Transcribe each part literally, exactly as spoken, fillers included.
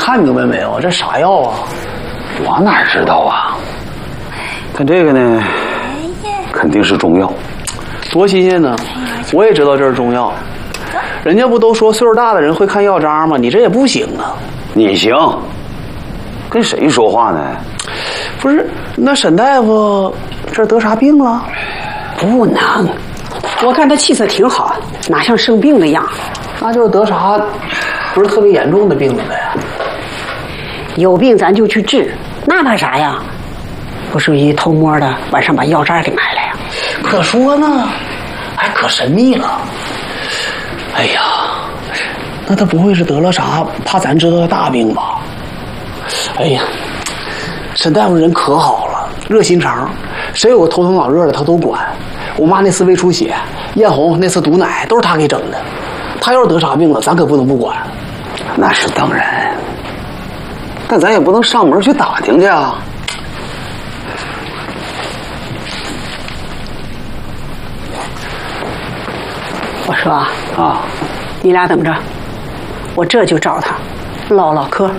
看明白没有？这啥药啊？ 我哪知道啊？但这个呢，肯定是中药。 多新鲜呢！我也知道这是中药。人家不都说岁数大的人会看药渣吗？你这也不行啊！ 你行？跟谁说话呢？ 不是，那沈大夫这得啥病了？ 不能，我看他气色挺好，哪像生病的样？ 那就是得啥不是特别严重的病了呗？ 有病咱就去治，那怕啥呀？不属于偷摸的晚上把药渣给买了呀？ 可说呢，还可神秘了。哎呀，那他不会是得了啥怕咱知道的大病吧？哎呀，沈大夫人可好了，热心肠，谁有个头疼脑热的他都管。我妈那次胃出血，艳红那次毒奶都是他给整的。他要是得啥病了，咱可不能不管。 那是当然，但咱也不能上门去打听去啊。 我说啊， 你俩等着，我这就找他唠唠嗑。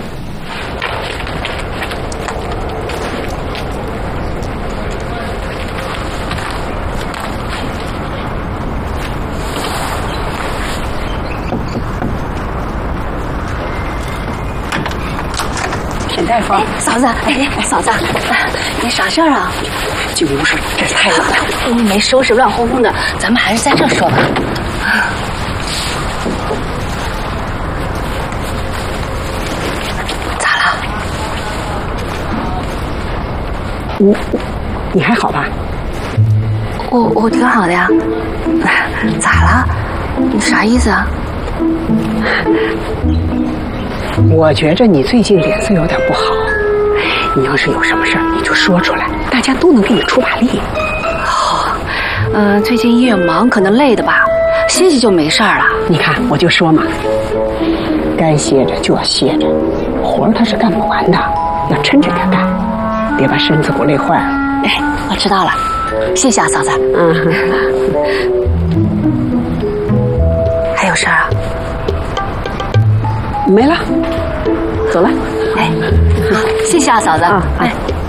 沈大夫， 哎，嫂子，哎，嫂子，你啥事儿啊？ 进屋是这太冷了， 你没收拾，乱哄哄的，咱们还是在这说吧。咋了？ 你你还好吧？ 我我挺好的呀。咋了？你啥意思啊？ 我觉着你最近脸色有点不好，你要是有什么事儿，你就说出来，大家都能给你出把力。 哦，嗯、呃，最近医院忙，可能累的吧，歇歇就没事儿了。 你看，我就说嘛，该歇着就要歇着，活儿他是干不完的，要抻着点干，别把身子给我累坏了。 哎，我知道了，谢谢啊，嫂子。 嗯， 还有事儿啊？ 没了，走了。 哎，好，谢谢啊，嫂子。 啊，哎。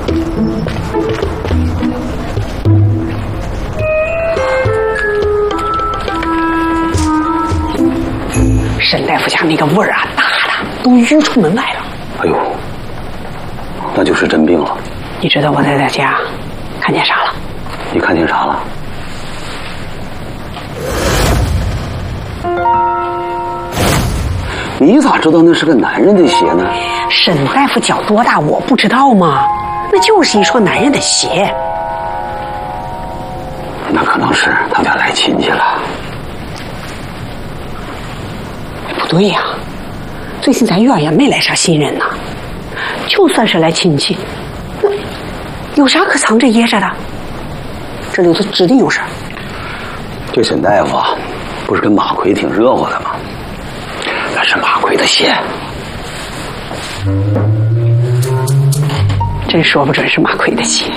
沈大夫家那个味儿啊，大的都淤出门来了。 哎呦，那就是真病了。 你知道我在他家看见啥了？ 你看见啥了？你咋知道那是个男人的鞋呢？ 沈大夫脚多大我不知道吗？那就是一双男人的鞋。 那可能是他家来亲戚了。 不对呀、啊，最近咱院也没来啥新人呢。就算是来亲戚，那有啥可藏着掖着的？这里头指定有事。 这沈大夫啊，不是跟马奎挺热乎的吗？那是马奎的鞋。 真说不准是马奎的鞋。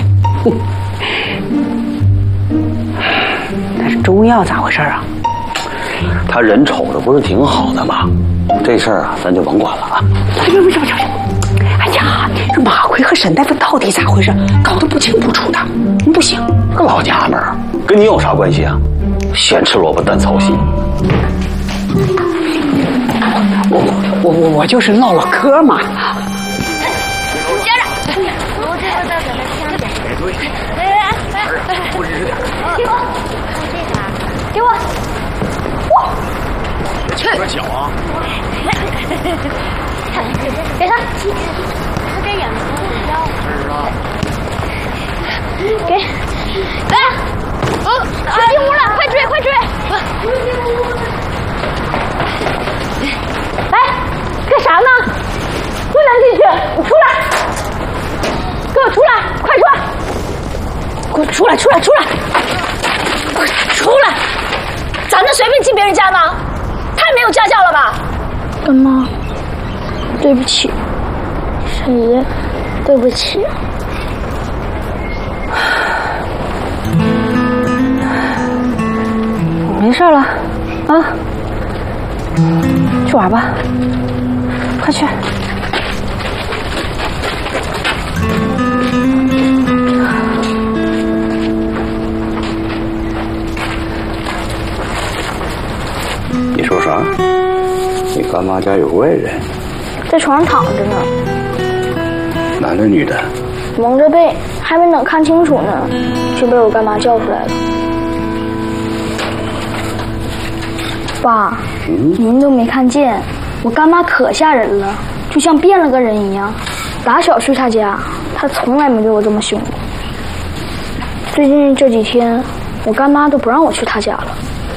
但是中药咋回事啊？ 他人瞅着不是挺好的吗？这事儿啊，咱就甭管了啊。 哎呦，不是不是不是！哎呀，这马奎和沈大夫到底咋回事？搞得不清不楚的，不行。 个老娘们儿，跟你有啥关系啊？咸吃萝卜淡操心。 我我我我就是唠唠嗑嘛。 接着，我这个再给他添点。来来来，不支持点。给我，这个啊，给我。哇，去。有点小啊。给他。他这眼睛要。是啊。给，来，哦，去进屋了，快追快追。来，干啥呢？不能进去，你出来！给我出来，快出来！给我出来，出来，出来！快出来！咋能随便进别人家呢？太没有家教了吧！ 干妈，对不起，沈爷，对不起。 没事了，啊，去玩吧，快去。 妈家有个外人， 在床上躺着呢， 男的女的？ 蒙着被，还没等看清楚呢，就被我干妈叫出来了。爸， 嗯， 您都没看见，我干妈可吓人了，就像变了个人一样。打小去她家，她从来没对我这么凶过。最近这几天，我干妈都不让我去她家了。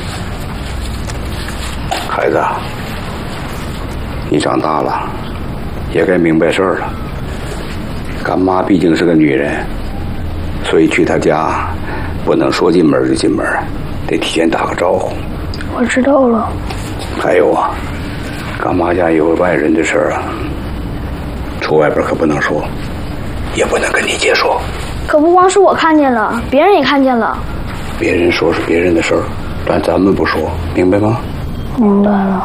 孩子，你长大了，也该明白事儿了。干妈毕竟是个女人，所以去她家不能说进门就进门，得提前打个招呼。 我知道了。 还有啊，干妈家有个外人的事儿啊，出外边可不能说，也不能跟你姐说。 可不光是我看见了，别人也看见了。 别人说是别人的事儿，但咱们不说，明白吗？ 明白了。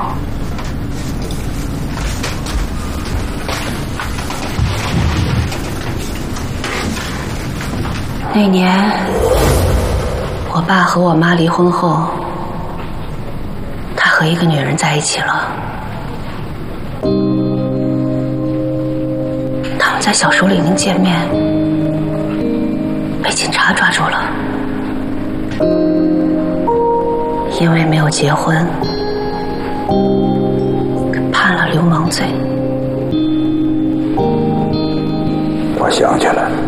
那年，我爸和我妈离婚后，他和一个女人在一起了。他们在小树林见面，被警察抓住了。因为没有结婚，判了流氓罪。 我想起来了，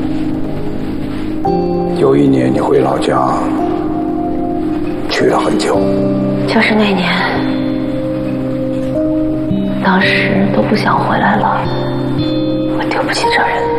有一年你回老家，去了很久。 就是那年，当时都不想回来了，我丢不起这人。